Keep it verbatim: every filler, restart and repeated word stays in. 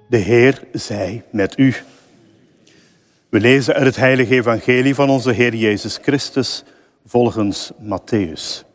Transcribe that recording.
De Heer zij met u. We lezen uit het heilige evangelie van onze Heer Jezus Christus volgens Mattheüs.